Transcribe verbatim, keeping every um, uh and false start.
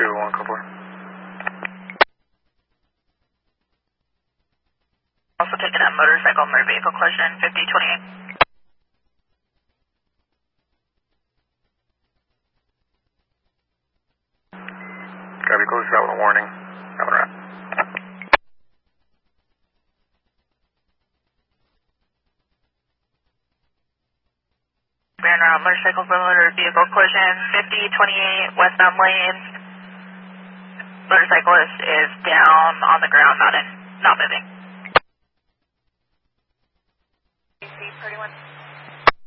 two one, code four. Also taking a motorcycle motor vehicle collision, fifty twenty-eight. Copy, close out with a warning. Have a wrap. Bearing around motorcycle motor vehicle collision, fifty twenty-eight, westbound lanes. Motorcyclist is down on the ground, not in, not moving. thirty-one